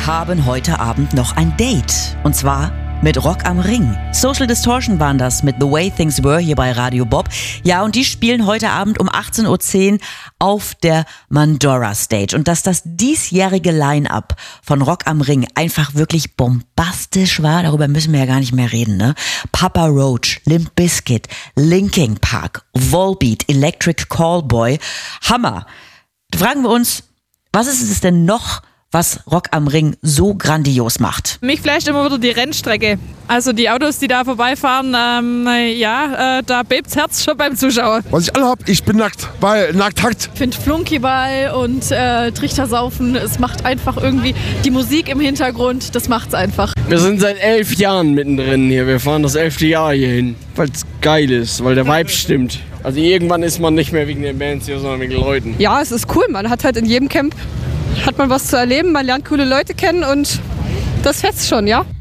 haben heute Abend noch ein Date. Und zwar mit Rock am Ring. Social Distortion waren das mit The Way Things Were hier bei Radio Bob. Ja, und die spielen heute Abend um 18.10 Uhr auf der Mandora Stage. Und dass das diesjährige Line-Up von Rock am Ring einfach wirklich bombastisch war, darüber müssen wir ja gar nicht mehr reden, ne? Papa Roach, Limp Bizkit, Linkin Park, Volbeat, Electric Callboy. Hammer. Da fragen wir uns, was ist es denn noch, was Rock am Ring so grandios macht? Mich flasht immer wieder die Rennstrecke. Also die Autos, die da vorbeifahren, da bebt's Herz schon beim Zuschauen. Was ich alle hab, ich bin nackt, weil Nacktakt. Ich finde Flunkyball und Trichtersaufen, es macht einfach irgendwie die Musik im Hintergrund, das macht's einfach. Wir sind seit 11 Jahren mittendrin hier, wir fahren das 11. Jahr hier hin, weil es geil ist, weil der Vibe stimmt. Also irgendwann ist man nicht mehr wegen den Bands hier, sondern wegen den Leuten. Ja, es ist cool, man hat halt in jedem Camp hat man was zu erleben, man lernt coole Leute kennen und das fetzt schon, ja?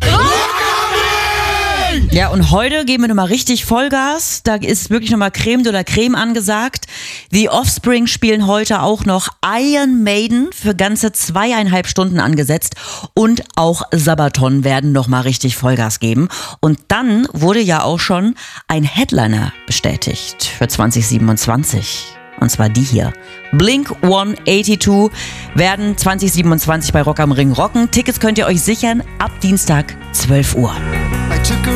Ja, und heute geben wir nochmal richtig Vollgas. Da ist wirklich nochmal Creme de la Creme angesagt. The Offspring spielen heute auch noch, Iron Maiden für ganze 2,5 Stunden angesetzt und auch Sabaton werden nochmal richtig Vollgas geben. Und dann wurde ja auch schon ein Headliner bestätigt für 2027. Und zwar die hier. Blink-182 werden 2027 bei Rock am Ring rocken. Tickets könnt ihr euch sichern ab Dienstag 12 Uhr.